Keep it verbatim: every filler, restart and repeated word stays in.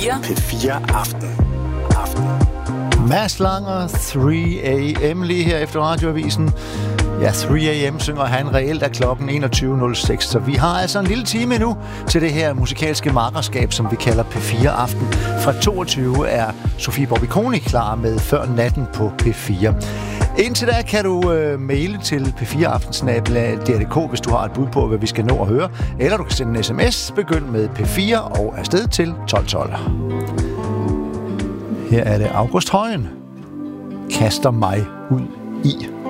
P fire Aften. Aften. Mads Langer, tre a m lige her efter radioavisen. Ja, tre a m synger han. Reelt er klokken enogtyve nul seks, så vi har altså en lille time nu til det her musikalske makkerskab, som vi kalder P fire Aften. Fra toogtyve er Sofie Bobby-Koni klar med Før Natten på P fire. Indtil da kan du øh, maile til p fire aften snabel-a d r punktum d k, hvis du har et bud på, hvad vi skal nå at høre. Eller du kan sende en sms, begynd med P fire og afsted til tolv tolv. Her er det August Højen. Kaster mig ud i.